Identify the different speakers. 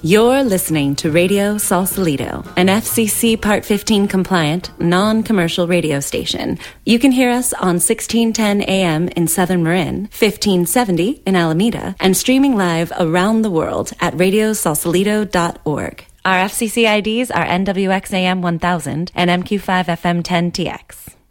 Speaker 1: You're listening to Radio Sausalito, an FCC Part 15 compliant, non-commercial radio station. You can hear us on 1610 AM in Southern Marin, 1570 in Alameda, and streaming live around the world at radiosausalito.org. Our FCC IDs are NWXAM 1000 and MQ5FM 10TX.